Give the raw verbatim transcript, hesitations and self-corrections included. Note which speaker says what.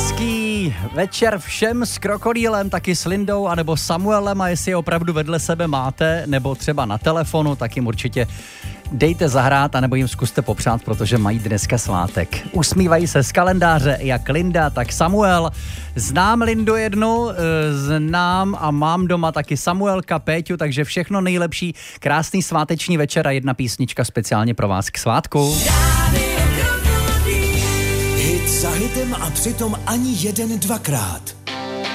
Speaker 1: Hezký večer všem s Krokodýlem, taky s Lindou, anebo Samuelem, a jestli je opravdu vedle sebe máte, nebo třeba na telefonu, tak jim určitě dejte zahrát, anebo jim zkuste popřát, protože mají dneska svátek. Usmívají se z kalendáře jak Linda, tak Samuel. Znám Lindu jednu, znám a mám doma taky Samuelka, Péťu, takže všechno nejlepší, krásný sváteční večer a jedna písnička speciálně pro vás k svátku.
Speaker 2: Hit za hitem a přitom ani jeden dvakrát.